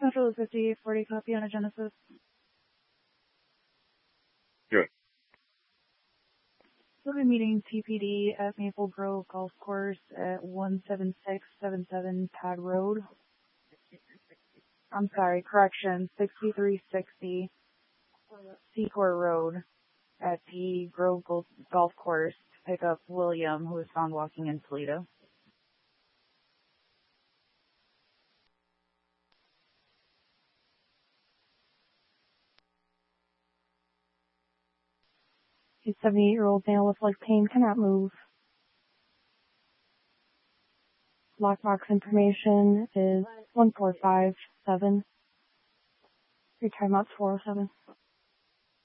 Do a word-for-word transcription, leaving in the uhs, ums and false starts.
Metro is fifty, forty copy on a Genesis. Good. We'll be meeting T P D at Maple Grove Golf Course at one seven six seven seven Pad Road. I'm sorry, correction, sixty-three sixty Secor Road at the Grove Golf Course to pick up William, who was found walking in Toledo. A seventy-eight-year-old male with leg pain cannot move. Lockbox information is one four five seven. Your timeout's four oh seven.